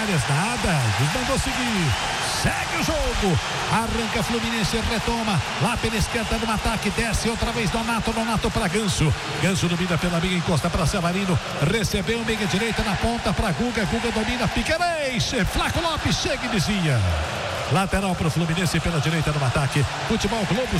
falhas, nada. Mandou seguir. Segue o jogo. Arranca Fluminense, retoma. Lá pela esquerda no ataque. Desce outra vez Donato para Ganso. Ganso domina pela meia, encosta para Savarino. Recebeu meia direita na ponta para Guga. Guga domina. Piquerez. Flaco Lopes chega e desvia. Lateral para o Fluminense pela direita no ataque. Futebol Globo.